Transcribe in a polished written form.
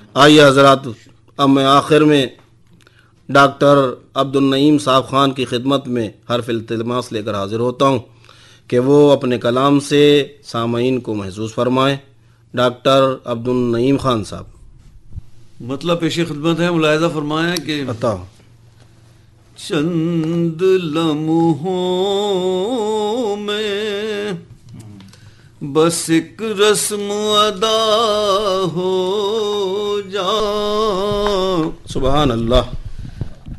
आइए हजरात, अब मैं आखिर में डॉक्टर अब्दुल नईम साहब ख़ान की खिदमत में हर्फ इल्तिमास लेकर हाजिर होता हूँ कि वो अपने कलाम से सामईन को महसूस फरमाएँ। डॉक्टर अब्दुल नईम ख़ान साहब। मतलब पेश खिदमत है, मुलाहिज़ा फरमाया कि अता चंद लम्हों में बस एक रस्म अदा हो जा। सुबहान अल्लाह।